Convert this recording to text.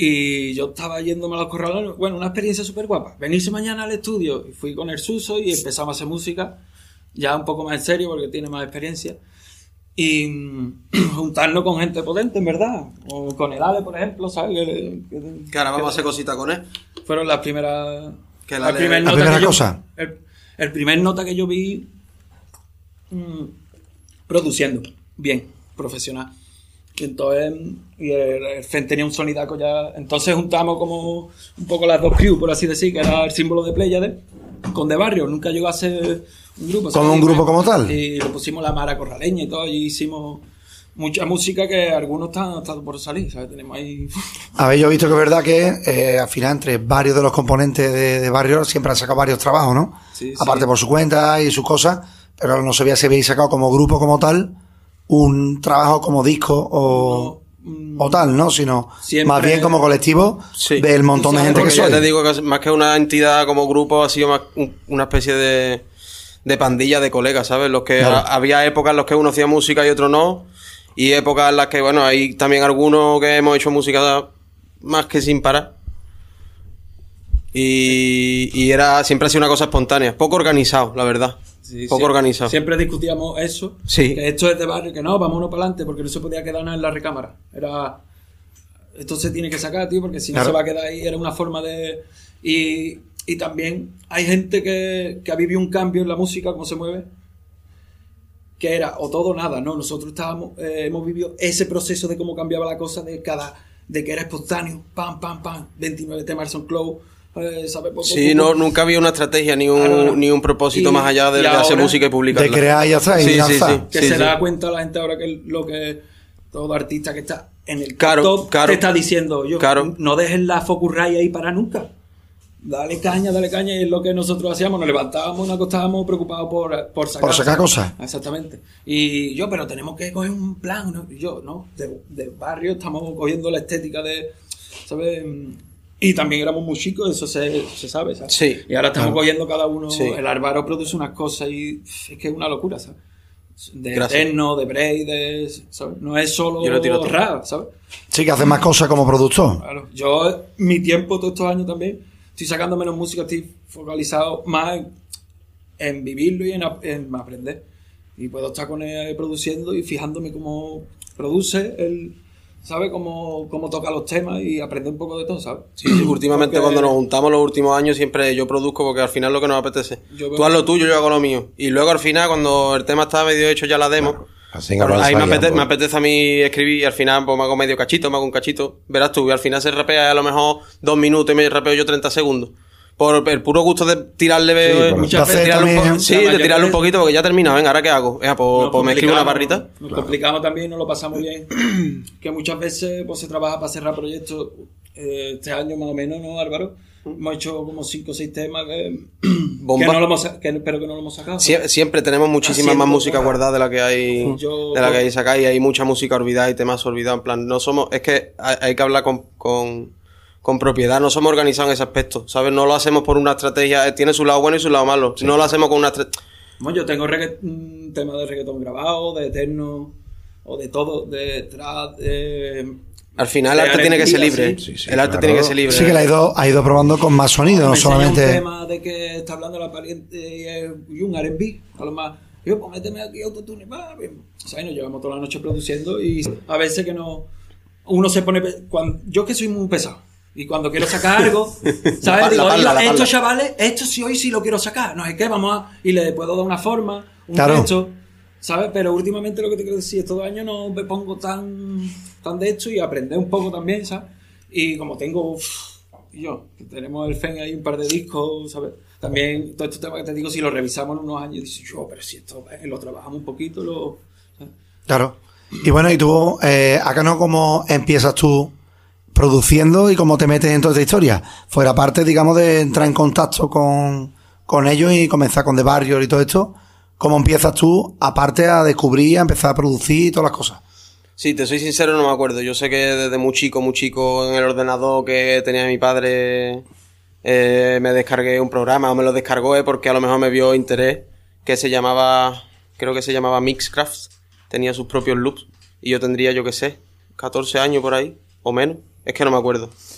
Y yo estaba yéndome a los corralones, bueno, una experiencia súper guapa. Venirse mañana al estudio, y fui con el Suso y empezamos a hacer música, ya un poco más en serio porque tiene más experiencia. Y juntarnos con gente potente, en verdad. O con el Ale, por ejemplo, ¿sabes? Que ahora vamos a hacer cositas con él. Fueron las primeras... La primera cosa. El primer nota que yo vi produciendo, bien, profesional. Y entonces, el Fen tenía un sonidaco ya. Entonces juntamos como un poco las dos crew, por así decir, que era el símbolo de Pléyade, con De Barrio. Nunca llegó a ser un grupo. ¿Como un grupo como tal? Y le pusimos la Mara Corraleña y todo, y hicimos mucha música que algunos están por salir, ¿sabes? Tenemos ahí... A ver, yo he visto que es verdad que al final entre varios de los componentes de Barrio siempre han sacado varios trabajos, ¿no? Sí, aparte sí. por su cuenta y sus cosas, pero no sabía si habéis sacado como grupo como tal un trabajo como disco o tal, ¿no? Sino siempre, más bien como colectivo del montón de gente que soy. Yo te digo que más que una entidad como grupo ha sido más una especie de pandilla de colegas, ¿sabes? Los que había épocas en las que uno hacía música y otro no, y épocas en las que, bueno, hay también algunos que hemos hecho música más que sin parar. Y siempre ha sido una cosa espontánea, poco organizado, la verdad. Sí, poco organizado. Siempre discutíamos eso, sí. Que esto es de Barrio, que no, vámonos para adelante, porque no se podía quedar nada en la recámara. Esto se tiene que sacar, tío, porque si no se va a quedar ahí. Era una forma de... Y también hay gente que ha vivido un cambio en la música, cómo se mueve, que era o todo o nada, ¿no? Nosotros hemos vivido ese proceso de cómo cambiaba la cosa, de que era espontáneo, pam, 29 temas son close, ¿sabes? Sí, no, nunca había una estrategia ni un propósito más allá de hacer música y publicarla. De crear y hacer y lanzar. Que se da cuenta la gente ahora que lo que todo artista que está en el top te está diciendo, no dejes la Focusrite ahí para nunca. Dale caña, y es lo que nosotros hacíamos, nos levantábamos, nos acostábamos preocupados por sacar cosas. Exactamente. Y pero tenemos que coger un plan, ¿no? Y de Barrio estamos cogiendo la estética de, ¿sabes? Y también éramos muy chicos, eso se sabe, ¿sabes? Sí. Y ahora estamos cogiendo cada uno, el Álvaro produce unas cosas y es que es una locura, ¿sabes? De techno, de break, ¿sabes? No es solo rap, ¿sabes? Sí, que hace más cosas como productor. Claro. Yo, mi tiempo, todos estos años también, estoy sacando menos música, estoy focalizado más en vivirlo y en aprender. Y puedo estar con él produciendo y fijándome cómo produce él, ¿sabes? Cómo toca los temas y aprender un poco de todo, ¿sabes? Sí, últimamente cuando nos juntamos los últimos años siempre yo produzco porque al final lo que nos apetece. Tú haz lo tuyo, yo hago lo mío. Y luego al final cuando el tema está medio hecho ya la demo, ahí me apetece a mí escribir y al final pues me hago medio cachito, me hago un cachito. Verás tú, y al final se rapea a lo mejor 2 minutos y me rapeo yo 30 segundos. Por el puro gusto de tirarle muchas veces tirarle un poquito porque ya termina, venga, ¿ahora qué hago? Pues me escribo una barrita. Nos complicamos también, nos lo pasamos bien. Que muchas veces pues se trabaja para cerrar proyectos. Este año más o menos, ¿no, Álvaro? Hemos hecho como 5 o 6 temas pero que no lo hemos sacado. Siempre tenemos muchísima más música guardada de la que hay sacada, y hay mucha música olvidada y temas olvidados. En plan, no somos, es que hay que hablar con propiedad, no somos organizados en ese aspecto, ¿sabes? No lo hacemos por una estrategia, tiene su lado bueno y su lado malo. No lo hacemos con una estrategia. Bueno, yo tengo un tema de reggaetón grabado, de eterno, o de todo, de trap, al final el arte tiene que ser libre. El arte tiene que ser libre. Sí, que ha ido probando con más sonido, no solamente. Un tema de que está hablando la pariente y un R&B, a lo más. Yo, pues méteme aquí autotune, o sea, y nos llevamos toda la noche produciendo y a veces que no. Uno se pone. Yo que soy muy pesado. Y cuando quiero sacar algo, ¿sabes? Digo, esto, chavales, esto sí hoy sí lo quiero sacar. No sé qué, y le puedo dar una forma, un texto, ¿sabes? Pero últimamente lo que te quiero decir, estos 2 años no me pongo tan de esto y aprender un poco también, ¿sabes? Y como tengo, tenemos el Fen ahí un par de discos, ¿sabes? También todo este tema que te digo, si lo revisamos en unos años, dices, pero si esto lo trabajamos un poquito, ¿sabes? Claro. Y bueno, y tú, acá no, ¿cómo empiezas tú produciendo y cómo te metes en toda esta historia? Fuera parte, digamos, de entrar en contacto con ellos y comenzar con The Barrio y todo esto, ¿cómo empiezas tú, aparte a descubrir, a empezar a producir y todas las cosas? Sí, te soy sincero, no me acuerdo. Yo sé que desde muy chico en el ordenador que tenía mi padre me descargué un programa, o me lo descargó porque a lo mejor me vio interés, que creo que se llamaba Mixcraft. Tenía sus propios loops y yo tendría, 14 años por ahí, o menos. Es que no me acuerdo.